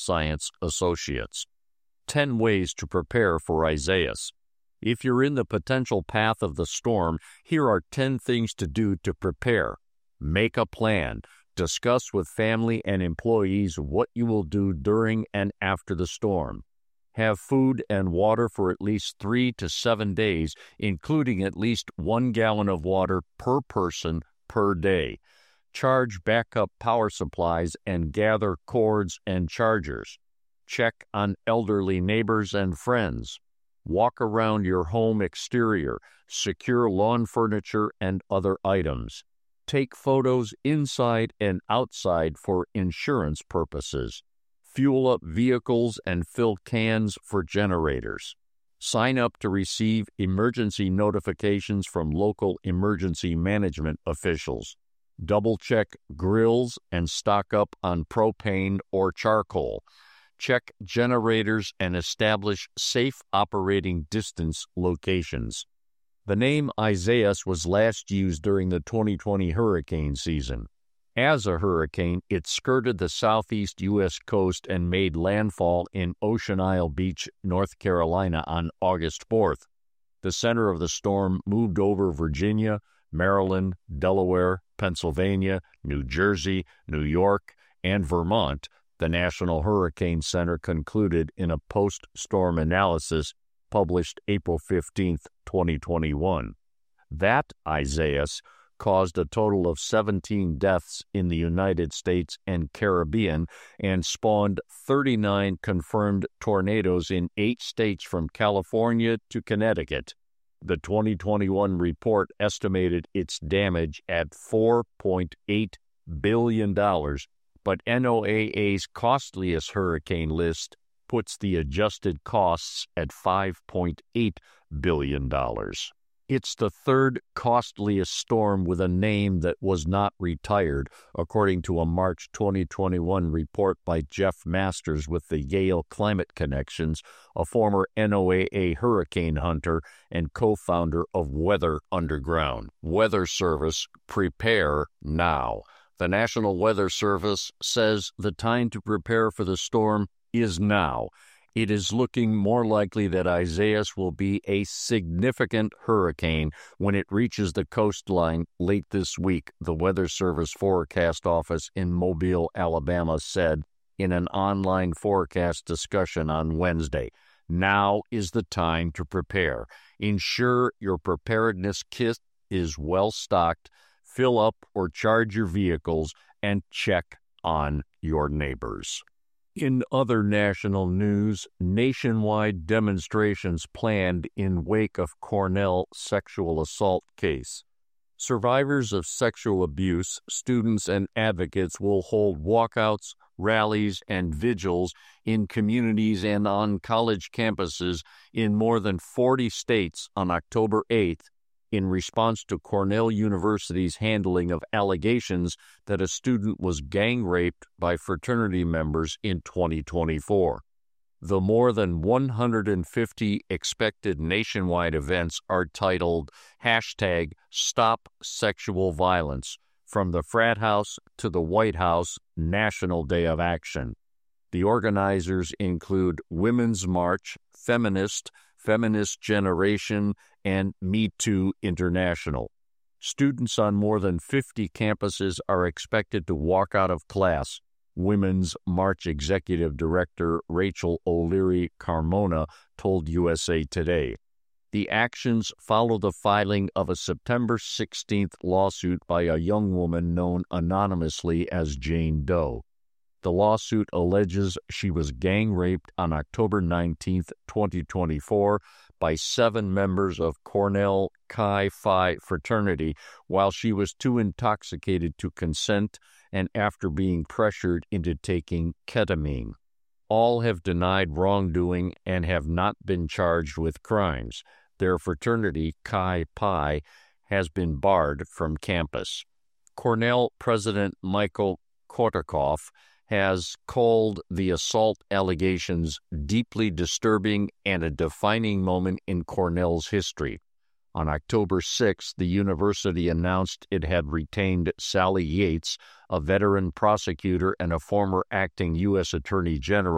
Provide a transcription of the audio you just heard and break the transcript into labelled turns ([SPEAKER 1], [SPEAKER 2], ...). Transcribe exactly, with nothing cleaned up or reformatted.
[SPEAKER 1] Science Associates. ten ways to prepare for Isaias. If you're in the potential path of the storm, here are ten things to do to prepare. Make a plan. Discuss with family and employees what you will do during and after the storm. Have food and water for at least three to seven days, including at least one gallon of water per person per day. Charge backup power supplies and gather cords and chargers. Check on elderly neighbors and friends. Walk around your home exterior. Secure lawn furniture and other items. Take photos inside and outside for insurance purposes. Fuel up vehicles and fill cans for generators. Sign up to receive emergency notifications from local emergency management officials. Double-check grills and stock up on propane or charcoal. Check generators and establish safe operating distance locations. The name Isaias was last used during the twenty twenty hurricane season. As a hurricane, it skirted the southeast U S coast and made landfall in Ocean Isle Beach, North Carolina on August fourth. The center of the storm moved over Virginia, Maryland, Delaware, Pennsylvania, New Jersey, New York, and Vermont, the National Hurricane Center concluded in a post-storm analysis published April fifteenth, twenty twenty-one. That Isaias caused a total of seventeen deaths in the United States and Caribbean and spawned thirty-nine confirmed tornadoes in eight states from California to Connecticut. The twenty twenty-one report estimated its damage at four point eight billion dollars, but N O A A's costliest hurricane list puts the adjusted costs at five point eight billion dollars. It's the third costliest storm with a name that was not retired, according to a March twenty twenty-one report by Jeff Masters with the Yale Climate Connections, a former N O A A hurricane hunter and co-founder of Weather Underground. Weather Service, prepare now. The National Weather Service says the time to prepare for the storm is now. It is looking more likely that Isaias will be a significant hurricane when it reaches the coastline late this week, the Weather Service Forecast Office in Mobile, Alabama, said in an online forecast discussion on Wednesday. Now is the time to prepare. Ensure your preparedness kit is well stocked, fill up or charge your vehicles, and check on your neighbors. In other national news, nationwide demonstrations planned in wake of Cornell sexual assault case. Survivors of sexual abuse, students and advocates will hold walkouts, rallies, and vigils in communities and on college campuses in more than forty states on October eighth in response to Cornell University's handling of allegations that a student was gang-raped by fraternity members in twenty twenty-four. The more than one hundred fifty expected nationwide events are titled hashtag Stop Sexual Violence, from the frat house to the White House National Day of Action. The organizers include Women's March, Feminist, Feminist Generation, and Me Too International. Students on more than fifty campuses are expected to walk out of class, Women's March Executive Director Rachel O'Leary Carmona told U S A Today. The actions follow the filing of a September sixteenth lawsuit by a young woman known anonymously as Jane Doe. The lawsuit alleges she was gang-raped on October nineteenth, twenty twenty-four, by seven members of Cornell Chi Phi fraternity while she was too intoxicated to consent and after being pressured into taking ketamine. All have denied wrongdoing and have not been charged with crimes. Their fraternity, Chi Pi, has been barred from campus. Cornell President Michael Kortakoff has called the assault allegations deeply disturbing and a defining moment in Cornell's history. On October sixth, the university announced it had retained Sally Yates, a veteran prosecutor and a former acting U S Attorney General,